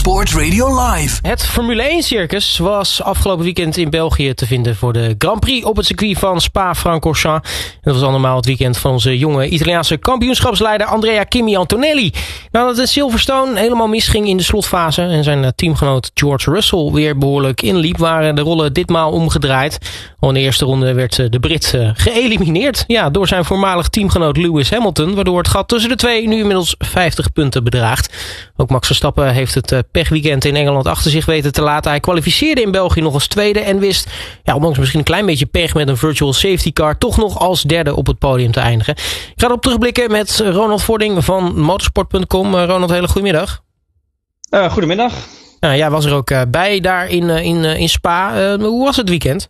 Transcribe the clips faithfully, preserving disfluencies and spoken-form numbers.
Sport Radio Live. Het Formule één circus was afgelopen weekend in België te vinden voor de Grand Prix op het circuit van Spa-Francorchamps. Dat was allemaal het weekend van onze jonge Italiaanse kampioenschapsleider Andrea Kimi Antonelli. Nadat het Silverstone helemaal misging in de slotfase en zijn teamgenoot George Russell weer behoorlijk inliep, waren de rollen ditmaal omgedraaid. Al in de eerste ronde werd de Brit geëlimineerd, ja, door zijn voormalig teamgenoot Lewis Hamilton, waardoor het gat tussen de twee nu inmiddels vijftig punten bedraagt. Ook Max Verstappen heeft het pechweekend in Engeland achter zich weten te laten. Hij kwalificeerde in België nog als tweede en wist, ja, ondanks misschien een klein beetje pech met een virtual safety car, toch nog als derde op het podium te eindigen. Ik ga erop terugblikken met Ronald Vording van motorsport punt com. Uh, Ronald, hele goedemiddag. Uh, goedemiddag. Uh, jij was er ook uh, bij daar in, uh, in, uh, in Spa. Uh, hoe was het weekend?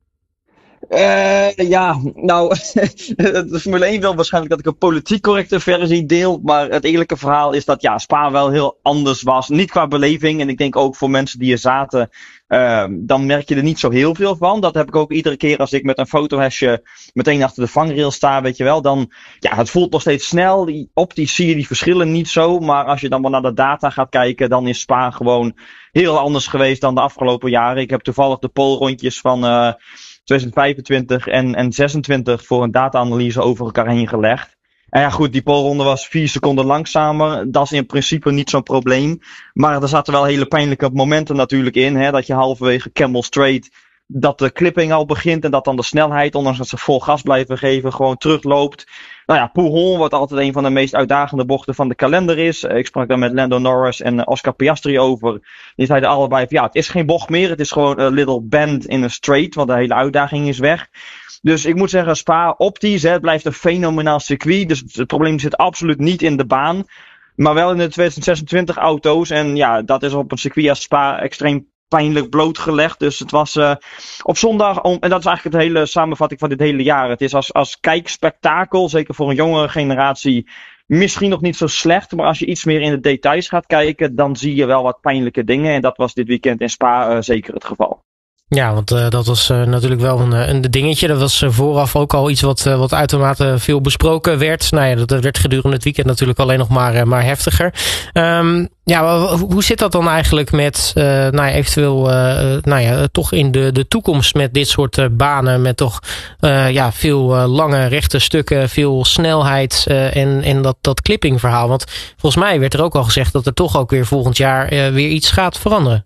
Uh, ja, nou, de Formule één wil waarschijnlijk dat ik een politiek correcte versie deel, maar het eerlijke verhaal is dat ja, Spa wel heel anders was. Niet qua beleving en ik denk ook voor mensen die er zaten, uh, dan merk je er niet zo heel veel van. Dat heb ik ook iedere keer als ik met een fotohesje meteen achter de vangrail sta, weet je wel. Dan, ja, het voelt nog steeds snel. Die, optisch zie je die verschillen niet zo, maar als je dan wel naar de data gaat kijken, dan is Spa gewoon heel anders geweest dan de afgelopen jaren. Ik heb toevallig de polrondjes van Uh, twintig vijfentwintig en, en zesentwintig voor een data-analyse over elkaar heen gelegd. En ja goed, die polronde was vier seconden langzamer. Dat is in principe niet zo'n probleem. Maar er zaten wel hele pijnlijke momenten natuurlijk in. Hè, dat je halverwege Camel Straight, dat de clipping al begint en dat dan de snelheid, ondanks dat ze vol gas blijven geven, gewoon terugloopt. Nou ja, Pujol, wat altijd een van de meest uitdagende bochten van de kalender is. Ik sprak daar met Lando Norris en Oscar Piastri over. Die zeiden allebei van ja, het is geen bocht meer. Het is gewoon een little bend in a straight, want de hele uitdaging is weg. Dus ik moet zeggen, Spa optisch, hè, het blijft een fenomenaal circuit. Dus het probleem zit absoluut niet in de baan, maar wel in de twintig zesentwintig auto's. En ja, dat is op een circuit als Spa extreem pijnlijk blootgelegd. Dus het was uh, op zondag, om, en dat is eigenlijk de hele samenvatting van dit hele jaar. Het is als, als kijkspektakel, zeker voor een jongere generatie, misschien nog niet zo slecht. Maar als je iets meer in de details gaat kijken, dan zie je wel wat pijnlijke dingen. En dat was dit weekend in Spa uh, zeker het geval. Ja, want uh, dat was uh, natuurlijk wel een, een dingetje. Dat was uh, vooraf ook al iets wat, uh, wat uitermate veel besproken werd. Nou ja, dat werd gedurende het weekend natuurlijk alleen nog maar, uh, maar heftiger. Um, ja, hoe zit dat dan eigenlijk met uh, nou ja, eventueel uh, nou ja, toch in de, de toekomst met dit soort uh, banen, met toch uh, ja, veel uh, lange rechte stukken, veel snelheid uh, en, en dat, dat clippingverhaal. Want volgens mij werd er ook al gezegd dat er toch ook weer volgend jaar uh, weer iets gaat veranderen.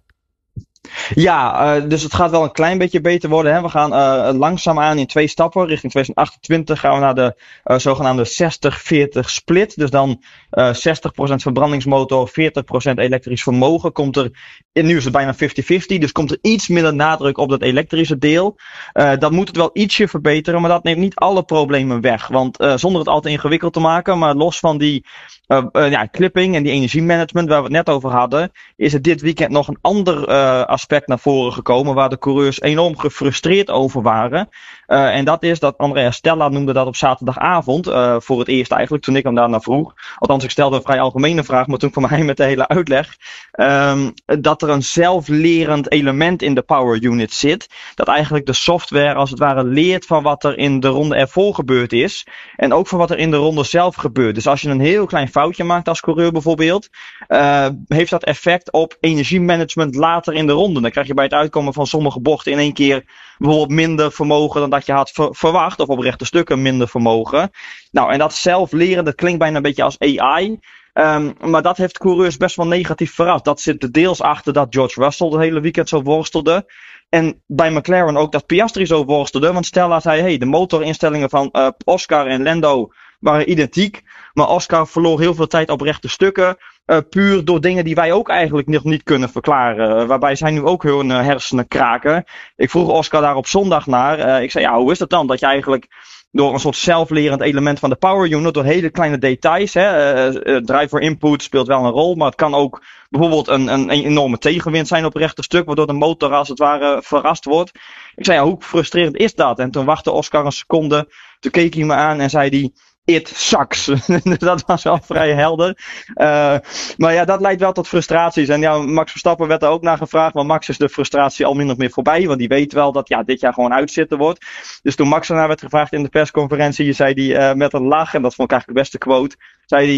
Ja, uh, dus het gaat wel een klein beetje beter worden. Hè. We gaan uh, langzaamaan in twee stappen. Richting twintig achtentwintig gaan we naar de uh, zogenaamde zestig veertig split. Dus dan uh, zestig procent verbrandingsmotor, veertig procent elektrisch vermogen. Komt er, nu is het bijna vijftig vijftig, dus komt er iets minder nadruk op dat elektrische deel. Uh, dat moet het wel ietsje verbeteren, maar dat neemt niet alle problemen weg. Want uh, zonder het al te ingewikkeld te maken, maar los van die Uh, uh, ja, clipping en die energiemanagement waar we het net over hadden, is er dit weekend nog een ander uh, aspect naar voren gekomen waar de coureurs enorm gefrustreerd over waren. Uh, en dat is dat Andrea Stella noemde dat op zaterdagavond, uh, voor het eerst eigenlijk, toen ik hem daarna vroeg. Althans, ik stelde een vrij algemene vraag, maar toen kwam hij met de hele uitleg. Um, dat er een zelflerend element in de power unit zit. Dat eigenlijk de software als het ware leert van wat er in de ronde ervoor gebeurd is. En ook van wat er in de ronde zelf gebeurt. Dus als je een heel klein foutje maakt als coureur bijvoorbeeld, uh, heeft dat effect op energiemanagement later in de ronde. Dan krijg je bij het uitkomen van sommige bochten in één keer bijvoorbeeld minder vermogen dan dat je had ver- verwacht. Of op rechte stukken minder vermogen. Nou, en dat zelfleren, dat klinkt bijna een beetje als A I. Um, maar dat heeft coureurs best wel negatief verrast. Dat zit er deels achter dat George Russell het hele weekend zo worstelde. En bij McLaren ook dat Piastri zo worstelde. Want Stella zei, hey, de motorinstellingen van uh, Oscar en Lando waren identiek. Maar Oscar verloor heel veel tijd op rechte stukken. Uh, puur door dingen die wij ook eigenlijk nog niet kunnen verklaren. Uh, waarbij zij nu ook hun uh, hersenen kraken. Ik vroeg Oscar daar op zondag naar. Uh, ik zei, ja, hoe is dat dan? Dat je eigenlijk door een soort zelflerend element van de power unit, door hele kleine details, hè, uh, uh, driver input speelt wel een rol, maar het kan ook bijvoorbeeld een, een, een enorme tegenwind zijn op een rechte stuk, waardoor de motor als het ware verrast wordt. Ik zei, ja, hoe frustrerend is dat? En toen wachtte Oscar een seconde, toen keek hij me aan en zei hij, it sucks. Dat was wel vrij helder. Uh, maar ja, dat leidt wel tot frustraties. En ja, Max Verstappen werd er ook naar gevraagd. Maar Max is de frustratie al min of meer voorbij. Want die weet wel dat ja, dit jaar gewoon uitzitten wordt. Dus toen Max ernaar werd gevraagd in de persconferentie, zei hij uh, met een lach, en dat vond ik eigenlijk de beste quote, zei hij,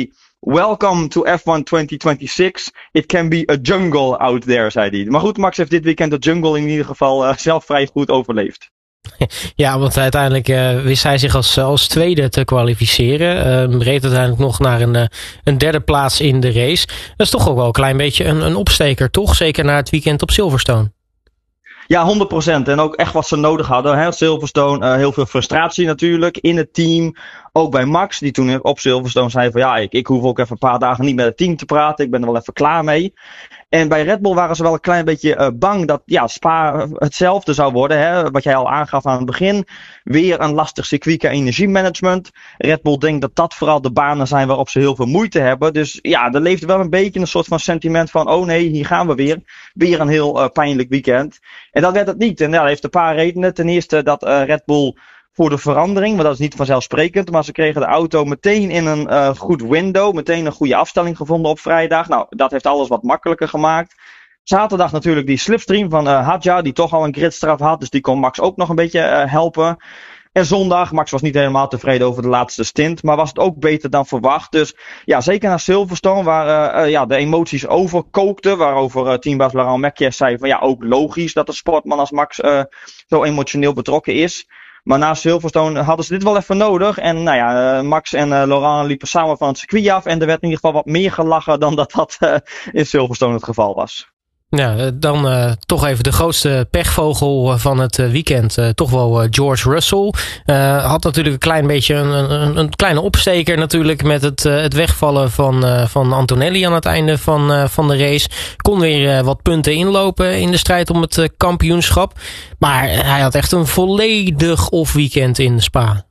welcome to F one twintig twenty-six. It can be a jungle out there, zei hij. Maar goed, Max heeft dit weekend de jungle in ieder geval uh, zelf vrij goed overleefd. Ja, want uiteindelijk uh, wist hij zich als, als tweede te kwalificeren. Uh, reed uiteindelijk nog naar een, uh, een derde plaats in de race. Dat is toch ook wel een klein beetje een, een opsteker, toch? Zeker na het weekend op Silverstone. Ja, honderd procent. En ook echt wat ze nodig hadden. Hè? Silverstone, uh, heel veel frustratie natuurlijk in het team. Ook bij Max, die toen op Silverstone zei van ja, ik, ik hoef ook even een paar dagen niet met het team te praten. Ik ben er wel even klaar mee. En bij Red Bull waren ze wel een klein beetje uh, bang dat ja, Spa hetzelfde zou worden. Hè? Wat jij al aangaf aan het begin. Weer een lastig circuit qua energiemanagement. Red Bull denkt dat dat vooral de banen zijn waarop ze heel veel moeite hebben. Dus ja, er leeft wel een beetje een soort van sentiment van oh nee, hier gaan we weer. Weer een heel uh, pijnlijk weekend. En dat werd het niet. En ja, dat heeft een paar redenen. Ten eerste dat uh, Red Bull voor de verandering, maar dat is niet vanzelfsprekend. Maar ze kregen de auto meteen in een uh, goed window. Meteen een goede afstelling gevonden op vrijdag. Nou, dat heeft alles wat makkelijker gemaakt. Zaterdag natuurlijk die slipstream van uh, Hadja, die toch al een gridstraf had. Dus die kon Max ook nog een beetje uh, helpen. En zondag, Max was niet helemaal tevreden over de laatste stint, maar was het ook beter dan verwacht. Dus ja, zeker naar Silverstone, waar uh, uh, ja, de emoties overkookten. Waarover uh, teambaas Laurent Mekies zei van ja, ook logisch dat een sportman als Max uh, zo emotioneel betrokken is. Maar na Silverstone hadden ze dit wel even nodig. En nou ja, Max en uh, Laurent liepen samen van het circuit af. En er werd in ieder geval wat meer gelachen dan dat dat uh, in Silverstone het geval was. Ja, dan uh, toch even de grootste pechvogel van het uh, weekend. Uh, toch wel uh, George Russell. Uh, had natuurlijk een klein beetje een, een, een kleine opsteker natuurlijk met het, uh, het wegvallen van, uh, van Antonelli aan het einde van, uh, van de race. Kon weer uh, wat punten inlopen in de strijd om het uh, kampioenschap. Maar hij had echt een volledig off weekend in Spa.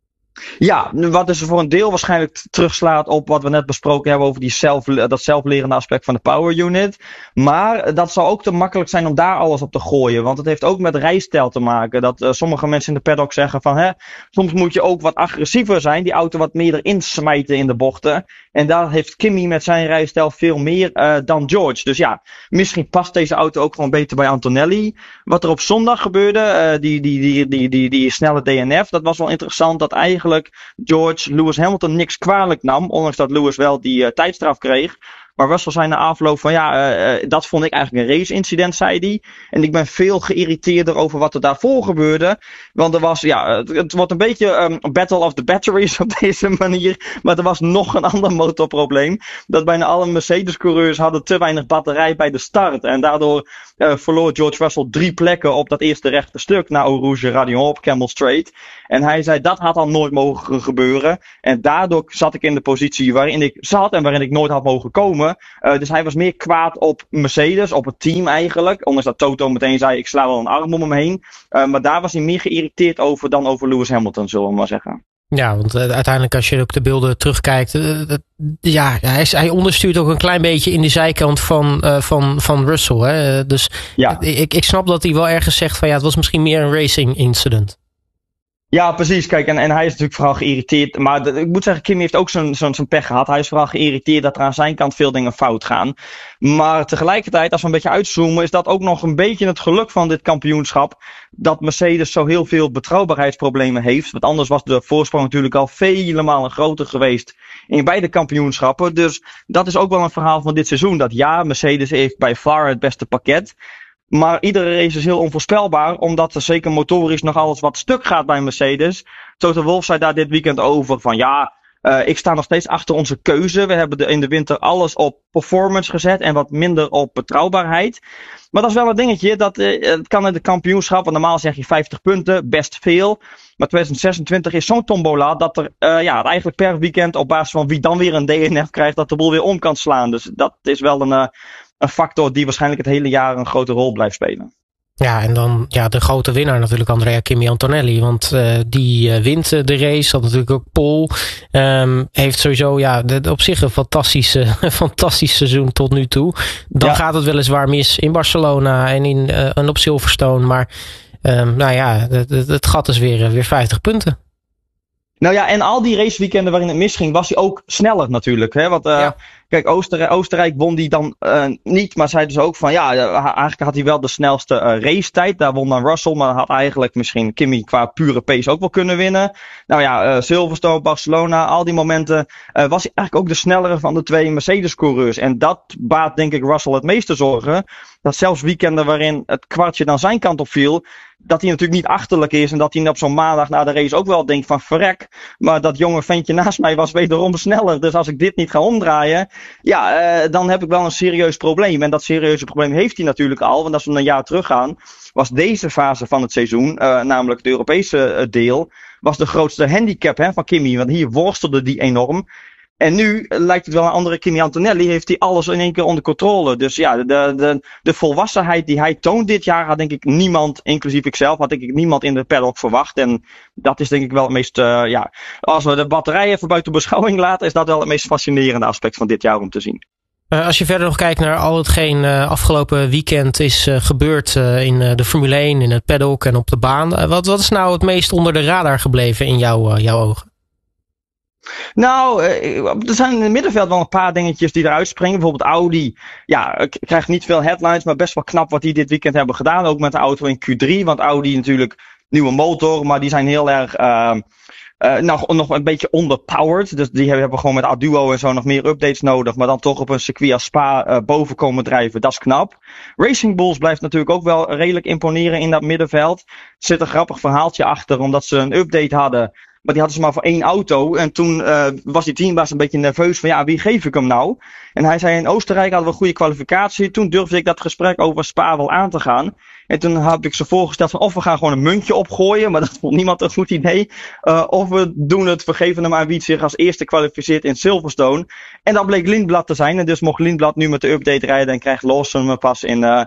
Ja, wat dus voor een deel waarschijnlijk terugslaat op wat we net besproken hebben over die zelf, dat zelflerende aspect van de power unit. Maar dat zou ook te makkelijk zijn om daar alles op te gooien. Want het heeft ook met rijstijl te maken. Dat uh, sommige mensen in de paddock zeggen van hè, soms moet je ook wat agressiever zijn. Die auto wat meer erin smijten in de bochten. En daar heeft Kimi met zijn rijstijl veel meer uh, dan George. Dus ja, misschien past deze auto ook gewoon beter bij Antonelli. Wat er op zondag gebeurde, uh, die, die, die, die, die, die snelle D N F, dat was wel interessant dat eigenlijk George Lewis Hamilton niks kwalijk nam, ondanks dat Lewis wel die uh, tijdstraf kreeg. Maar Russell zei na afloop van ja, uh, dat vond ik eigenlijk een race incident, zei hij. En ik ben veel geïrriteerder over wat er daarvoor gebeurde. Want er was, ja, het, het wordt een beetje um, battle of the batteries op deze manier. Maar er was nog een ander motorprobleem. Dat bijna alle Mercedes-coureurs hadden te weinig batterij bij de start. En daardoor uh, verloor George Russell drie plekken op dat eerste rechte stuk naar Eau Rouge Radion op Camel Straight. En hij zei dat had al nooit mogen gebeuren. En daardoor zat ik in de positie waarin ik zat en waarin ik nooit had mogen komen. Uh, dus hij was meer kwaad op Mercedes, op het team eigenlijk. Ondanks dat Toto meteen zei, ik sla wel een arm om hem heen. Uh, maar daar was hij meer geïrriteerd over dan over Lewis Hamilton, zullen we maar zeggen. Ja, want uh, uiteindelijk als je ook de beelden terugkijkt, uh, uh, ja, hij, is, hij onderstuurt ook een klein beetje in de zijkant van, uh, van, van Russell. Hè? Uh, dus ja. uh, ik, ik snap dat hij wel ergens zegt van ja, het was misschien meer een racing incident. Ja, precies. Kijk, en, en hij is natuurlijk vooral geïrriteerd. Maar de, ik moet zeggen, Kimi heeft ook zo'n zo'n zo'n pech gehad. Hij is vooral geïrriteerd dat er aan zijn kant veel dingen fout gaan. Maar tegelijkertijd, als we een beetje uitzoomen, is dat ook nog een beetje het geluk van dit kampioenschap. Dat Mercedes zo heel veel betrouwbaarheidsproblemen heeft. Want anders was de voorsprong natuurlijk al vele malen groter geweest in beide kampioenschappen. Dus dat is ook wel een verhaal van dit seizoen. Dat ja, Mercedes heeft bij far het beste pakket. Maar iedere race is heel onvoorspelbaar, omdat er zeker motorisch nog alles wat stuk gaat bij Mercedes. Toto Wolff zei daar dit weekend over van ja, uh, ik sta nog steeds achter onze keuze. We hebben de, in de winter alles op performance gezet en wat minder op betrouwbaarheid. Maar dat is wel een dingetje, dat uh, het kan in de kampioenschap, want normaal zeg je vijftig punten, best veel. Maar twintig zesentwintig is zo'n tombola dat er uh, ja, eigenlijk per weekend op basis van wie dan weer een D N F krijgt, dat de boel weer om kan slaan. Dus dat is wel een... Uh, Een factor die waarschijnlijk het hele jaar een grote rol blijft spelen. Ja, en dan ja, de grote winnaar natuurlijk Andrea Kimi Antonelli. Want uh, die uh, wint uh, de race, had natuurlijk ook pole. Um, heeft sowieso ja, de, op zich een fantastische, fantastisch seizoen tot nu toe. Dan ja. gaat het weliswaar mis in Barcelona en, in, uh, en op Silverstone. Maar um, nou ja, het, het gat is weer, weer vijftig punten. Nou ja, en al die raceweekenden waarin het misging, was hij ook sneller natuurlijk. Hè? Want uh, ja. Kijk, Oostenrijk, Oostenrijk won die dan uh, niet, maar zeiden ze ook van ja, eigenlijk had hij wel de snelste uh, racetijd. Daar won dan Russell, maar had eigenlijk misschien Kimi qua pure pace ook wel kunnen winnen. Nou ja, uh, Silverstone, Barcelona, al die momenten uh, was hij eigenlijk ook de snellere van de twee Mercedes-coureurs. En dat baat denk ik Russell het meeste zorgen. Dat zelfs weekenden waarin het kwartje dan zijn kant op viel, dat hij natuurlijk niet achterlijk is en dat hij op zo'n maandag na de race ook wel denkt van verrek, maar dat jonge ventje naast mij was wederom sneller. Dus als ik dit niet ga omdraaien, ja, uh, dan heb ik wel een serieus probleem. En dat serieuze probleem heeft hij natuurlijk al, want als we een jaar teruggaan, was deze fase van het seizoen, uh, namelijk het Europese uh, deel, was de grootste handicap hè, van Kimi, want hier worstelde die enorm. En nu lijkt het wel een andere Kimi Antonelli, heeft hij alles in één keer onder controle. Dus ja, de, de, de volwassenheid die hij toont dit jaar had denk ik niemand, inclusief ikzelf, had denk ik niemand in de paddock verwacht. En dat is denk ik wel het meest, uh, ja, als we de batterij even buiten beschouwing laten, is dat wel het meest fascinerende aspect van dit jaar om te zien. Uh, als je verder nog kijkt naar al hetgeen uh, afgelopen weekend is uh, gebeurd uh, in uh, de Formule één, in het paddock en op de baan. Uh, wat, wat is nou het meest onder de radar gebleven in jouw, uh, jouw ogen? Nou, er zijn in het middenveld wel een paar dingetjes die eruit springen. Bijvoorbeeld Audi, ja, krijgt niet veel headlines, maar best wel knap wat die dit weekend hebben gedaan. Ook met de auto in Q drie, want Audi natuurlijk nieuwe motor, maar die zijn heel erg, uh, uh, nog, nog een beetje underpowered. Dus die hebben gewoon met Arduo en zo nog meer updates nodig, maar dan toch op een circuit als Spa uh, boven komen drijven. Dat is knap. Racing Bulls blijft natuurlijk ook wel redelijk imponeren in dat middenveld. Er zit een grappig verhaaltje achter, omdat ze een update hadden. Maar die hadden ze maar voor één auto. En toen uh, was die teambaas een beetje nerveus van ja, wie geef ik hem nou? En hij zei in Oostenrijk hadden we een goede kwalificatie. Toen durfde ik dat gesprek over Spa wel aan te gaan. En toen heb ik ze voorgesteld van of we gaan gewoon een muntje opgooien. Maar dat vond niemand een goed idee. Uh, of we doen het, we geven hem aan wie zich als eerste kwalificeert in Silverstone. En dat bleek Lindblad te zijn. En dus mocht Lindblad nu met de update rijden en krijgt Lawson hem pas in... Uh,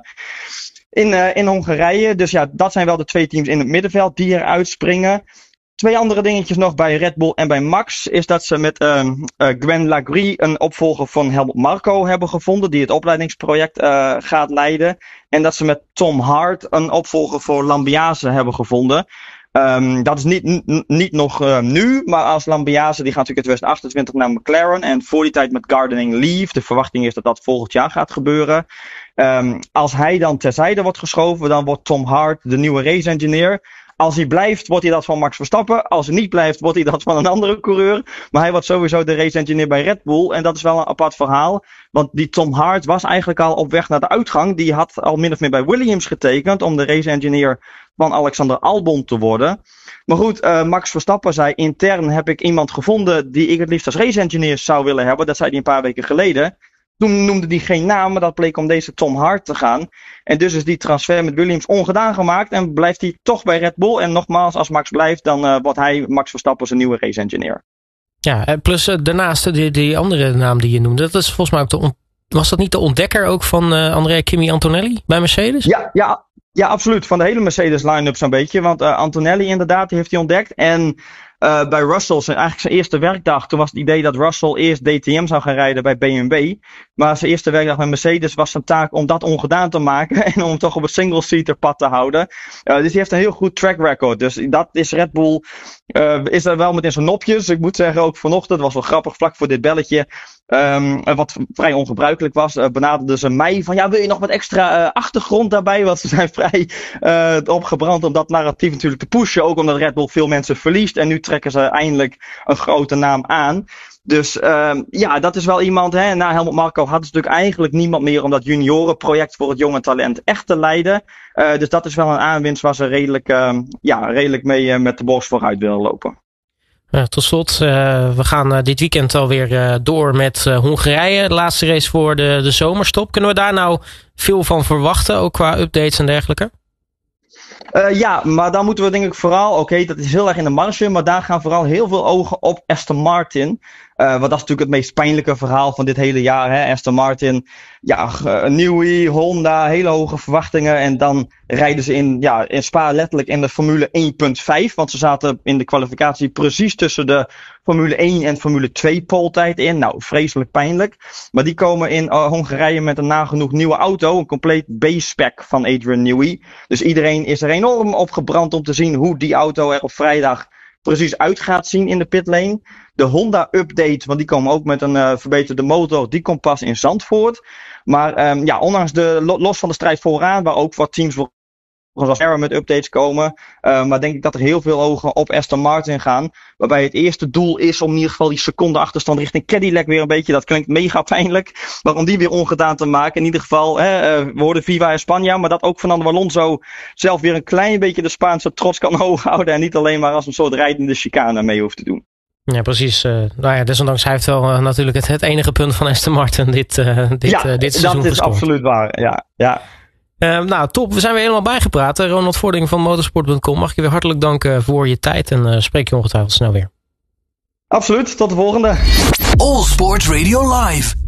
in, uh, in Hongarije. Dus ja, dat zijn wel de twee teams in het middenveld die eruit springen. Twee andere dingetjes nog bij Red Bull en bij Max is dat ze met uh, uh, Gwen Lagrie een opvolger van Helmut Marko hebben gevonden die het opleidingsproject uh, gaat leiden. En dat ze met Tom Hart een opvolger voor Lambiase hebben gevonden. Um, dat is niet, n- niet nog uh, nu, maar als Lambiase, die gaat natuurlijk in twintig achtentwintig naar McLaren en voor die tijd met Gardening Leave. De verwachting is dat dat volgend jaar gaat gebeuren. Um, als hij dan terzijde wordt geschoven, dan wordt Tom Hart de nieuwe race engineer. Als hij blijft, wordt hij dat van Max Verstappen. Als hij niet blijft, wordt hij dat van een andere coureur. Maar hij wordt sowieso de race engineer bij Red Bull. En dat is wel een apart verhaal. Want die Tom Hart was eigenlijk al op weg naar de uitgang. Die had al min of meer bij Williams getekend om de race engineer van Alexander Albon te worden. Maar goed, uh, Max Verstappen zei intern heb ik iemand gevonden die ik het liefst als race engineer zou willen hebben. Dat zei hij een paar weken geleden. Toen noemde hij geen naam, maar dat bleek om deze Tom Hart te gaan. En dus is die transfer met Williams ongedaan gemaakt en blijft hij toch bij Red Bull. En nogmaals, als Max blijft, dan uh, wordt hij, Max Verstappen, zijn nieuwe race engineer. Ja, en plus uh, daarnaast die, die andere naam die je noemde, dat is volgens mij ook de on- was dat niet de ontdekker ook van uh, Andrea Kimi Antonelli bij Mercedes? Ja, ja, ja, absoluut. Van de hele Mercedes line-up zo'n beetje. Want uh, Antonelli inderdaad, die heeft hij ontdekt. En Uh, bij Russell, zijn, eigenlijk zijn eerste werkdag, toen was het idee dat Russell eerst D T M zou gaan rijden bij B M W. Maar zijn eerste werkdag bij Mercedes was zijn taak om dat ongedaan te maken en om hem toch op het single-seater pad te houden. Uh, dus hij heeft een heel goed track record. Dus dat is Red Bull, uh, is er wel met in zijn nopjes. Ik moet zeggen, ook vanochtend, was wel grappig, vlak voor dit belletje, um, wat vrij ongebruikelijk was, uh, benaderden ze mij van, ja, wil je nog wat extra uh, achtergrond daarbij? Want ze zijn vrij uh, opgebrand om dat narratief natuurlijk te pushen, ook omdat Red Bull veel mensen verliest en nu trekken ze eindelijk een grote naam aan. Dus uh, ja, dat is wel iemand, hè. Na Helmut Marko hadden ze natuurlijk eigenlijk niemand meer om dat juniorenproject voor het jonge talent echt te leiden. Uh, dus dat is wel een aanwinst waar ze redelijk, uh, ja, redelijk mee uh, met de borst vooruit willen lopen. Uh, tot slot, uh, we gaan uh, dit weekend alweer uh, door met uh, Hongarije. De laatste race voor de, de zomerstop. Kunnen we daar nou veel van verwachten, ook qua updates en dergelijke? Uh, ja, maar dan moeten we denk ik vooral, oké, okay, dat is heel erg in de marge, maar daar gaan vooral heel veel ogen op Aston Martin. Uh, want dat is natuurlijk het meest pijnlijke verhaal van dit hele jaar. Hè? Aston Martin, ja, uh, Newey, Honda, hele hoge verwachtingen. En dan rijden ze in, ja, in Spa letterlijk in de Formule één punt vijf. Want ze zaten in de kwalificatie precies tussen de Formule één en Formule twee poltijd in. Nou, vreselijk pijnlijk. Maar die komen in uh, Hongarije met een nagenoeg nieuwe auto. Een compleet base-spec van Adrian Newey. Dus iedereen is er enorm op gebrand om te zien hoe die auto er op vrijdag precies uit gaat zien in de pitlane. De Honda-update, want die komen ook met een uh, verbeterde motor, die komt pas in Zandvoort. Maar um, ja, ondanks de, los van de strijd vooraan, waar ook wat teams zoals Arrow met updates komen. Uh, maar denk ik dat er heel veel ogen op Aston Martin gaan. Waarbij het eerste doel is om in ieder geval die seconde achterstand richting Cadillac weer een beetje, dat klinkt mega pijnlijk, maar om die weer ongedaan te maken. In ieder geval, hè, uh, we hoorden Viva España, maar dat ook Fernando Alonso zelf weer een klein beetje de Spaanse trots kan hoog houden. En niet alleen maar als een soort rijdende chicane mee hoeft te doen. Ja, precies. Uh, nou ja, desondanks hij heeft wel uh, natuurlijk het, het enige punt van Aston Martin dit, uh, dit, ja, uh, dit seizoen dat is gescoord. Absoluut waar. Ja, ja. Uh, nou, top. We zijn weer helemaal bijgepraat. Ronald Vording van motorsport punt com. Mag ik je weer hartelijk danken voor je tijd en uh, spreek je ongetwijfeld snel weer. Absoluut. Tot de volgende. All Sports Radio Live.